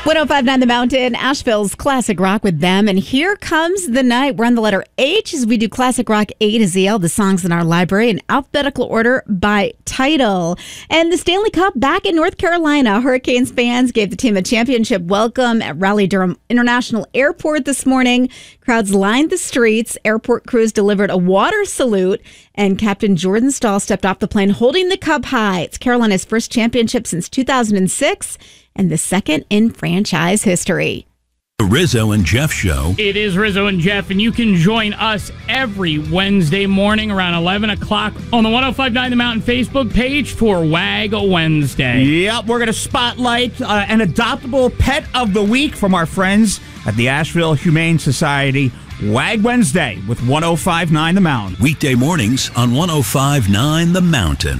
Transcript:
1059 The Mountain, Asheville's classic rock with them. And here comes the night. We're on the letter H as we do classic rock A to Z, all the songs in our library in alphabetical order by title. And the Stanley Cup back in North Carolina. Hurricanes fans gave the team a championship welcome at Raleigh-Durham International Airport this morning. Crowds lined the streets. Airport crews delivered a water salute. And Captain Jordan Stahl stepped off the plane holding the cup high. It's Carolina's first championship since 2006. And the second in franchise history. The Rizzo and Jeff Show. It is Rizzo and Jeff, and you can join us every Wednesday morning around 11 o'clock on the 1059 The Mountain Facebook page for WAG Wednesday. Yep, we're going to spotlight an adoptable pet of the week from our friends at the Asheville Humane Society. WAG Wednesday with 1059 The Mountain. Weekday mornings on 1059 The Mountain.